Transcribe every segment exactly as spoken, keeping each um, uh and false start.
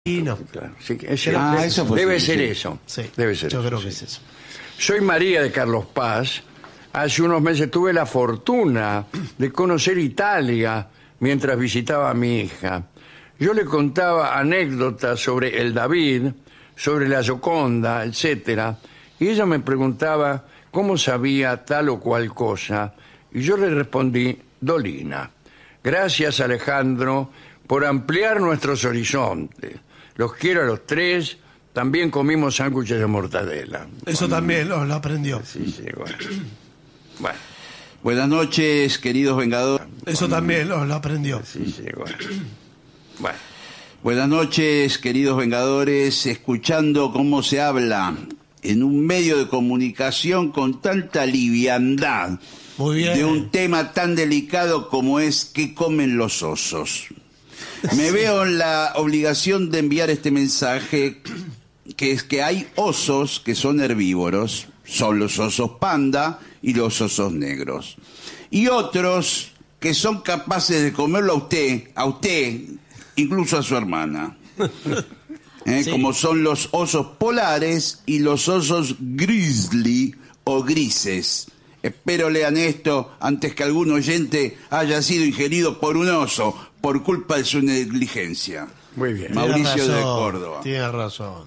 Y no. Claro, sí, es, Ah, debe, eso fue debe sí, ser sí. eso. Sí, Debe ser yo eso, creo sí. que es eso. Soy María de Carlos Paz. Hace unos meses tuve la fortuna de conocer Italia mientras visitaba a mi hija. Yo le contaba anécdotas sobre el David, sobre la Gioconda, etcétera, y ella me preguntaba cómo sabía tal o cual cosa, y yo le respondí, Dolina. Gracias, Alejandro, por ampliar nuestros horizontes. Los quiero a los tres. También comimos sándwiches de mortadela. Eso también lo, lo aprendió. Sí, sí, bueno. Bueno, Buenas noches, queridos vengadores. Eso también lo, lo aprendió. sí, sí, bueno. Bueno, Buenas noches, queridos vengadores. Escuchando cómo se habla en un medio de comunicación con tanta liviandad Muy bien. de un tema tan delicado como es ¿qué comen los osos? Me veo en la obligación de enviar este mensaje, que es que hay osos que son herbívoros, son los osos panda y los osos negros. Y otros que son capaces de comerlo a usted, a usted, incluso a su hermana. ¿Eh? Sí. Como son los osos polares y los osos grizzly o grises. Espero lean esto antes que algún oyente haya sido ingerido por un oso por culpa de su negligencia. muy bien. Ma- Mauricio Tiene de razón, Córdoba. Tiene razón.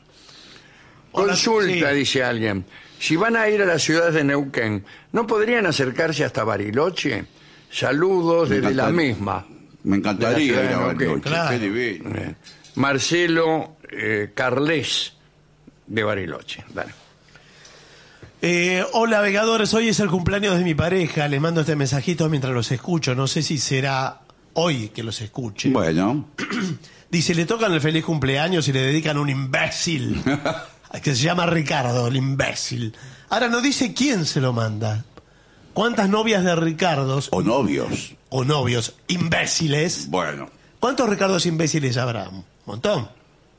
Hola, Consulta, sí. dice alguien. Si van a ir a la ciudad de Neuquén, ¿no podrían acercarse hasta Bariloche? Saludos Me desde la encantaría. misma. Me encantaría De la ir a ciudad de Neuquén. Bariloche, Claro. qué divino. Eh, Marcelo eh, Carles de Bariloche. Dale. Eh, hola, Vegadores. Hoy es el cumpleaños de mi pareja. Les mando este mensajito mientras los escucho. No sé si será hoy que los escuche. Bueno, Dice, le tocan el feliz cumpleaños y le dedican un imbécil. Que se llama Ricardo, el imbécil. Ahora no dice quién se lo manda. ¿Cuántas novias de Ricardos o novios. o novios imbéciles? Bueno, ¿Cuántos Ricardos imbéciles habrá? Un montón.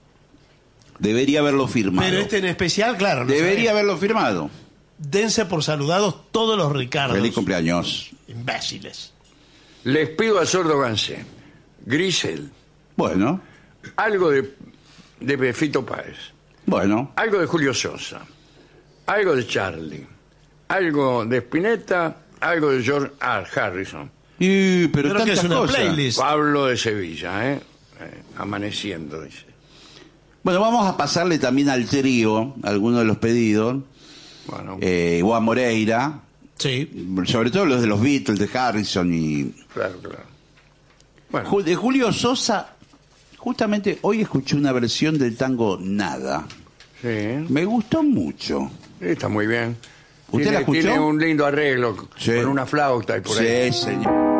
debería haberlo firmado. Pero este en especial, claro. no Debería sabía. haberlo firmado. Dense por saludados todos los Ricardos. Feliz cumpleaños. Imbéciles. Les pido a Sordo Gansé, Grisel, Bueno, algo de, de Fito Páez, bueno. algo de Julio Sosa, algo de Charlie, algo de Spinetta, algo de George R. Harrison, Y, pero Creo que es tantas una cosas. playlist. Pablo de Sevilla, ¿eh? Eh, amaneciendo, dice. Bueno, vamos a pasarle también al trío algunos de los pedidos. Bueno, Eh, Juan Moreira, Sí. sobre todo los de los Beatles, de Harrison y... claro, claro. Bueno, Ju- De Julio Sosa, justamente hoy escuché una versión del tango Nada. sí, Me gustó mucho. está muy bien. ¿Usted tiene, la escuchó? tiene un lindo arreglo Sí. con una flauta y por ahí. Sí, señor.